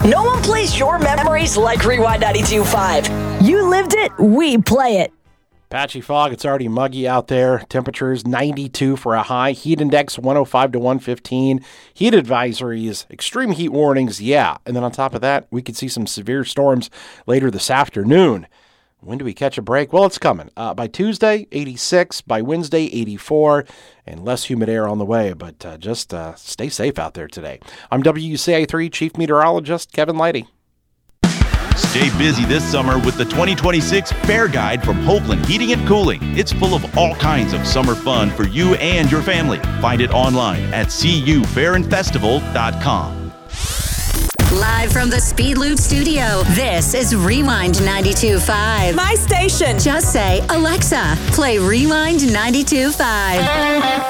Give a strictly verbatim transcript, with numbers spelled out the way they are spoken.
No one plays your memories like Rewind ninety-two point five. You lived it, we play it. Patchy fog, it's already muggy out there. Temperatures ninety-two for a high. Heat index one oh five to one fifteen. Heat advisories, extreme heat warnings, yeah. And then on top of that, we could see some severe storms later this afternoon. When do we catch a break? Well, it's coming. Uh, by Tuesday, eighty-six. By Wednesday, eighty-four. And less humid air on the way. But uh, just uh, stay safe out there today. I'm W C A three Chief Meteorologist Kevin Leidy. Stay busy this summer with the twenty twenty-six Fair Guide from Hoagland Heating and Cooling. It's full of all kinds of summer fun for you and your family. Find it online at c u fair and festival dot com. Live from the Speed Loop studio, this is Rewind ninety-two point five. My station. Just say, Alexa, play Rewind ninety-two point five.